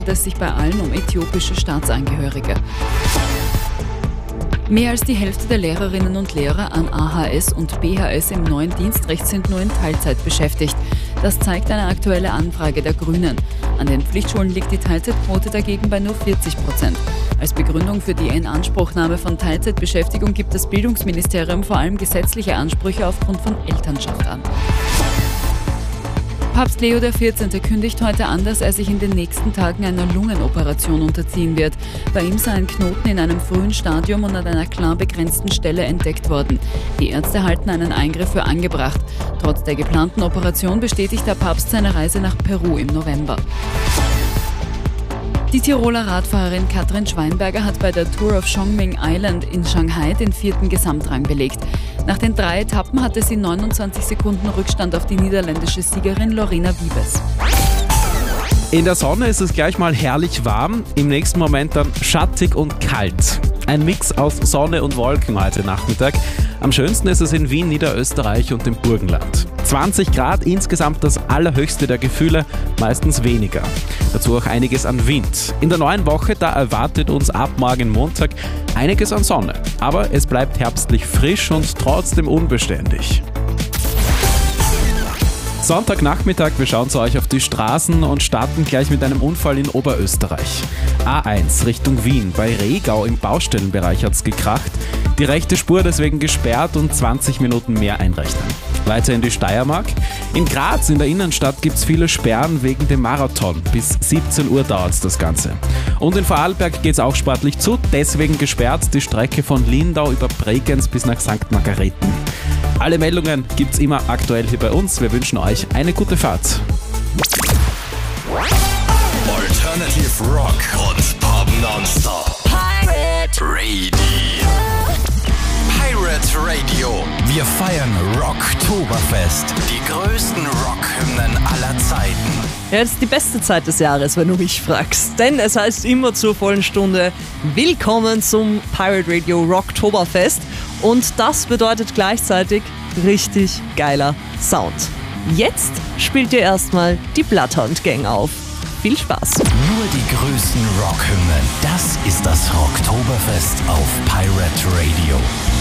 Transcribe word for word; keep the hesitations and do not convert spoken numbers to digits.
es sich bei allen um äthiopische Staatsangehörige. Mehr als die Hälfte der Lehrerinnen und Lehrer an A H S und B H S im neuen Dienstrecht sind nur in Teilzeit beschäftigt. Das zeigt eine aktuelle Anfrage der Grünen. An den Pflichtschulen liegt die Teilzeitquote dagegen bei nur vierzig Prozent. Als Begründung für die Inanspruchnahme von Teilzeitbeschäftigung gibt das Bildungsministerium vor allem gesetzliche Ansprüche aufgrund von Elternschaft an. Papst Leo der vierzehnte kündigt heute an, dass er sich in den nächsten Tagen einer Lungenoperation unterziehen wird. Bei ihm sei ein Knoten in einem frühen Stadium und an einer klar begrenzten Stelle entdeckt worden. Die Ärzte halten einen Eingriff für angebracht. Trotz der geplanten Operation bestätigt der Papst seine Reise nach Peru im November. Die Tiroler Radfahrerin Katrin Schweinberger hat bei der Tour of Chongming Island in Shanghai den vierten Gesamtrang belegt. Nach den drei Etappen hatte sie neunundzwanzig Sekunden Rückstand auf die niederländische Siegerin Lorena Wiebes. In der Sonne ist es gleich mal herrlich warm, im nächsten Moment dann schattig und kalt. Ein Mix aus Sonne und Wolken heute Nachmittag. Am schönsten ist es in Wien, Niederösterreich und dem Burgenland. zwanzig Grad insgesamt das allerhöchste der Gefühle, meistens weniger. Dazu auch einiges an Wind. In der neuen Woche, da erwartet uns ab morgen Montag einiges an Sonne. Aber es bleibt herbstlich frisch und trotzdem unbeständig. Sonntagnachmittag, wir schauen zu euch auf die Straßen und starten gleich mit einem Unfall in Oberösterreich. A eins Richtung Wien, bei Regau im Baustellenbereich hat es gekracht. Die rechte Spur deswegen gesperrt und zwanzig Minuten mehr einrechnen. Weiter in die Steiermark. In Graz in der Innenstadt gibt es viele Sperren wegen dem Marathon. Bis siebzehn Uhr dauert das Ganze. Und in Vorarlberg geht es auch sportlich zu, deswegen gesperrt die Strecke von Lindau über Bregenz bis nach Sankt Margareten. Alle Meldungen gibt's immer aktuell hier bei uns. Wir wünschen euch eine gute Fahrt. Alternative Rock und Pop nonstop. Pirate Radio. Pirate Radio. Wir feiern Rocktoberfest. Die größten Rockhymnen aller Zeiten. Ja, es ist die beste Zeit des Jahres, wenn du mich fragst. Denn es heißt immer zur vollen Stunde willkommen zum Pirate Radio Rocktoberfest. Und das bedeutet gleichzeitig richtig geiler Sound. Jetzt spielt ihr erstmal die Bloodhound Gang auf. Viel Spaß! Nur die größten Rockhymnen. Das ist das Rocktoberfest auf Pirate Radio.